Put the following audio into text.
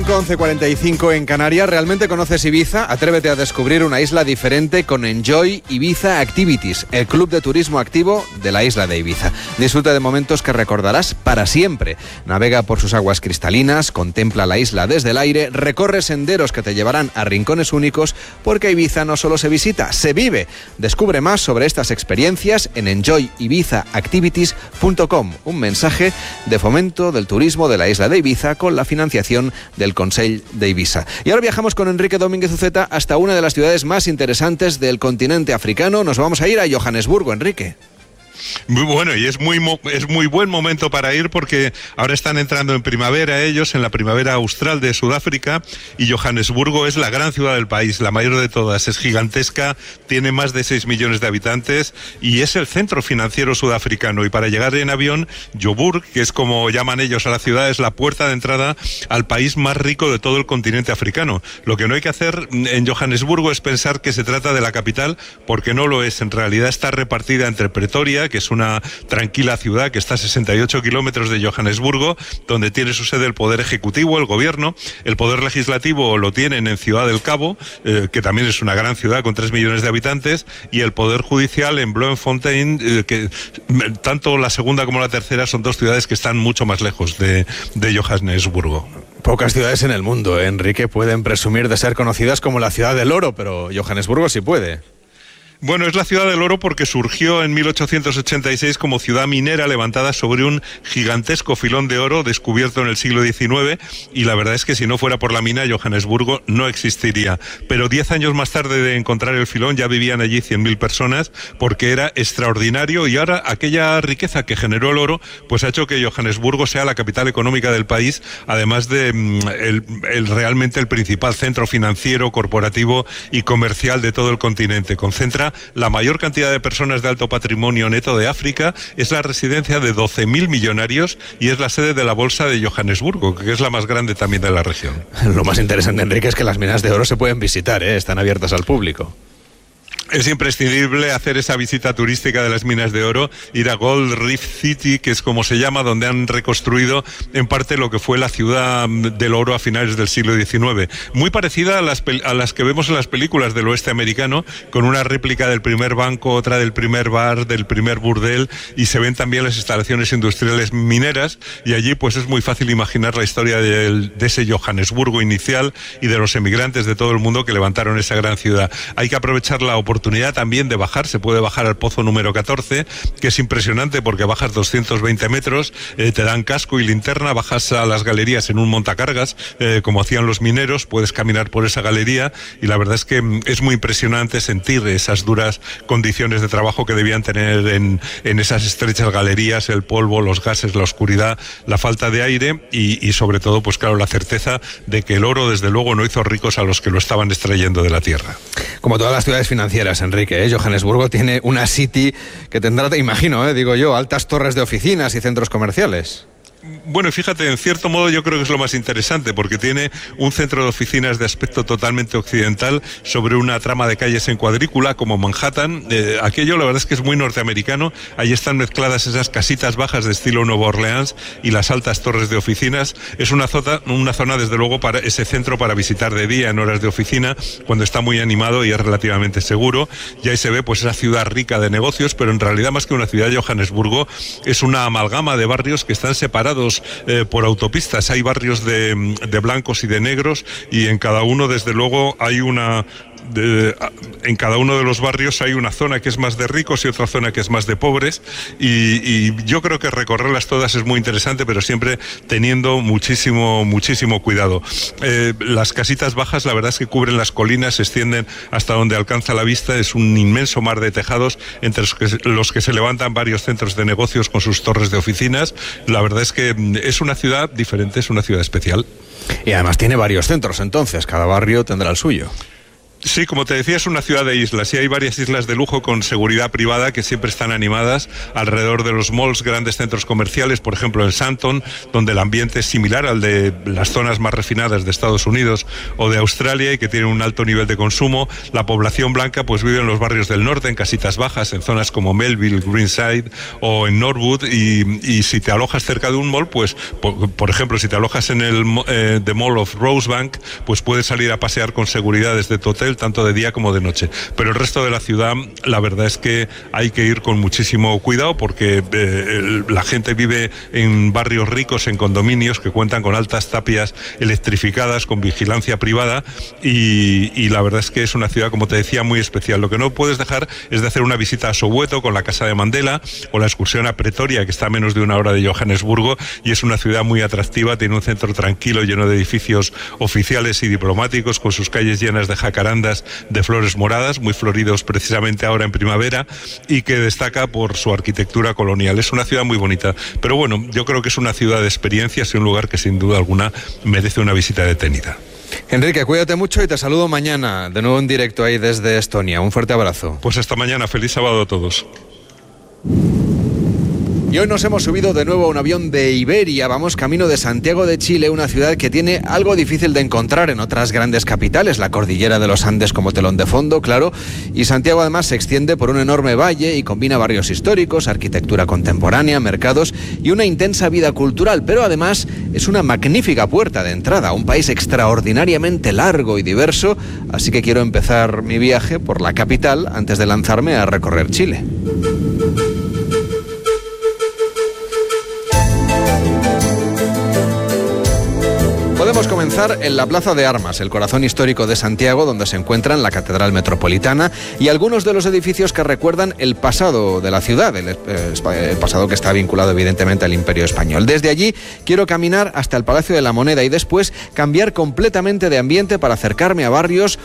11:45 en Canarias. ¿Realmente conoces Ibiza? Atrévete a descubrir una isla diferente con Enjoy Ibiza Activities, el club de turismo activo de la isla de Ibiza. Disfruta de momentos que recordarás para siempre. Navega por sus aguas cristalinas, contempla la isla desde el aire, recorre senderos que te llevarán a rincones únicos, porque Ibiza no solo se visita, se vive. Descubre más sobre estas experiencias en enjoyibizaactivities.com. Un mensaje de fomento del turismo de la isla de Ibiza con la financiación del Consell de Ibiza. Y ahora viajamos con Enrique Domínguez Uceta hasta una de las ciudades más interesantes del continente africano. Nos vamos a ir a Johannesburgo, Enrique. Muy bueno, y es muy buen momento para ir, porque ahora están entrando en primavera ellos, en la primavera austral de Sudáfrica, y Johannesburgo es la gran ciudad del país, la mayor de todas, es gigantesca, tiene más de 6 millones de habitantes y es el centro financiero sudafricano. Y para llegar en avión, Joburg, que es como llaman ellos a la ciudad, es la puerta de entrada al país más rico de todo el continente africano. Lo que no hay que hacer en Johannesburgo es pensar que se trata de la capital, porque no lo es. En realidad está repartida entre Pretoria, que es una tranquila ciudad que está a 68 kilómetros de Johannesburgo, donde tiene su sede el Poder Ejecutivo, el Gobierno. El Poder Legislativo lo tienen en Ciudad del Cabo, que también es una gran ciudad con 3 millones de habitantes, y el Poder Judicial en Bloemfontein, que tanto la segunda como la tercera son dos ciudades que están mucho más lejos de Johannesburgo. Pocas ciudades en el mundo, Enrique, pueden presumir de ser conocidas como la ciudad del oro, pero Johannesburgo sí puede. Bueno, es la ciudad del oro porque surgió en 1886 como ciudad minera levantada sobre un gigantesco filón de oro descubierto en el siglo XIX, y la verdad es que si no fuera por la mina, Johannesburgo no existiría. Pero 10 años más tarde de encontrar el filón ya vivían allí 100.000 personas, porque era extraordinario, y ahora aquella riqueza que generó el oro pues ha hecho que Johannesburgo sea la capital económica del país, además de realmente el principal centro financiero, corporativo y comercial de todo el continente. Concentra la mayor cantidad de personas de alto patrimonio neto de África, es la residencia de 12.000 millonarios y es la sede de la bolsa de Johannesburgo, que es la más grande también de la región. Lo más interesante, Enrique, es que las minas de oro se pueden visitar, están abiertas al público. Es imprescindible hacer esa visita turística de las minas de oro, ir a Gold Reef City, que es como se llama, donde han reconstruido en parte lo que fue la ciudad del oro a finales del siglo XIX. Muy parecida a las que vemos en las películas del oeste americano, con una réplica del primer banco, otra del primer bar, del primer burdel, y se ven también las instalaciones industriales mineras, y allí pues es muy fácil imaginar la historia de ese Johannesburgo inicial y de los emigrantes de todo el mundo que levantaron esa gran ciudad. Hay que aprovechar la oportunidad también de bajar, se puede bajar al pozo número 14, que es impresionante porque bajas 220 metros, te dan casco y linterna, bajas a las galerías en un montacargas, como hacían los mineros, puedes caminar por esa galería, y la verdad es que es muy impresionante sentir esas duras condiciones de trabajo que debían tener en esas estrechas galerías, el polvo, los gases, la oscuridad, la falta de aire y sobre todo, pues claro, la certeza de que el oro desde luego no hizo ricos a los que lo estaban extrayendo de la tierra. Como todas las ciudades financieras, Enrique, Johannesburgo tiene una city que tendrá, te imagino, digo yo, altas torres de oficinas y centros comerciales. Bueno, fíjate, en cierto modo yo creo que es lo más interesante, porque tiene un centro de oficinas de aspecto totalmente occidental sobre una trama de calles en cuadrícula como Manhattan. Aquello la verdad es que es muy norteamericano. Ahí están mezcladas esas casitas bajas de estilo Nueva Orleans y las altas torres de oficinas. Es una zona desde luego para ese centro para visitar de día en horas de oficina, cuando está muy animado y es relativamente seguro. Y ahí se ve pues esa ciudad rica de negocios, pero en realidad más que una ciudad, Johannesburgo es una amalgama de barrios que están separados por autopistas. Hay barrios de blancos y de negros, y en cada uno desde luego hay en cada uno de los barrios hay una zona que es más de ricos y otra zona que es más de pobres, y yo creo que recorrerlas todas es muy interesante, pero siempre teniendo muchísimo cuidado. Las casitas bajas la verdad es que cubren las colinas, se extienden hasta donde alcanza la vista, es un inmenso mar de tejados entre los que se levantan varios centros de negocios con sus torres de oficinas. La verdad es que es una ciudad diferente, es una ciudad especial. Y además tiene varios centros, entonces cada barrio tendrá el suyo. Sí, como te decía, es una ciudad de islas y hay varias islas de lujo con seguridad privada que siempre están animadas alrededor de los malls, grandes centros comerciales, por ejemplo en Sandton, donde el ambiente es similar al de las zonas más refinadas de Estados Unidos o de Australia y que tienen un alto nivel de consumo. La población blanca pues vive en los barrios del norte, en casitas bajas, en zonas como Melville, Greenside o en Norwood y si te alojas cerca de un mall, pues por ejemplo, si te alojas en el The Mall of Rosebank, pues puedes salir a pasear con seguridad desde tu hotel, tanto de día como de noche. Pero el resto de la ciudad, la verdad es que hay que ir con muchísimo cuidado porque la gente vive en barrios ricos, en condominios que cuentan con altas tapias electrificadas, con vigilancia privada y la verdad es que es una ciudad, como te decía, muy especial. Lo que no puedes dejar es de hacer una visita a Soweto con la Casa de Mandela o la excursión a Pretoria, que está a menos de 1 hora de Johannesburgo y es una ciudad muy atractiva, tiene un centro tranquilo lleno de edificios oficiales y diplomáticos con sus calles llenas de jacarandas de flores moradas, muy floridos precisamente ahora en primavera y que destaca por su arquitectura colonial. Es una ciudad muy bonita, pero bueno, yo creo que es una ciudad de experiencias y un lugar que sin duda alguna merece una visita detenida. Enrique, cuídate mucho y te saludo mañana, de nuevo en directo ahí desde Estonia. Un fuerte abrazo. Pues hasta mañana, feliz sábado a todos. Y hoy nos hemos subido de nuevo a un avión de Iberia. Vamos camino de Santiago de Chile, una ciudad que tiene algo difícil de encontrar en otras grandes capitales. La cordillera de los Andes como telón de fondo, claro. Y Santiago además se extiende por un enorme valle y combina barrios históricos, arquitectura contemporánea, mercados y una intensa vida cultural. Pero además es una magnífica puerta de entrada a un país extraordinariamente largo y diverso. Así que quiero empezar mi viaje por la capital antes de lanzarme a recorrer Chile. Podemos comenzar en la Plaza de Armas, el corazón histórico de Santiago, donde se encuentran la Catedral Metropolitana y algunos de los edificios que recuerdan el pasado de la ciudad, el pasado que está vinculado evidentemente al Imperio Español. Desde allí quiero caminar hasta el Palacio de la Moneda y después cambiar completamente de ambiente para acercarme a barrios